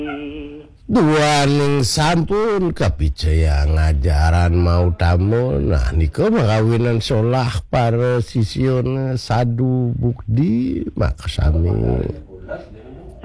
Duaning sampun kapicaya ngajaran mau tamu. Nah niko makawinan solah para sision sadu bukdi maka sami